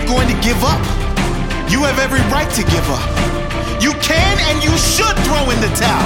going to give up, you have every right to give up. You can and you should throw in the towel.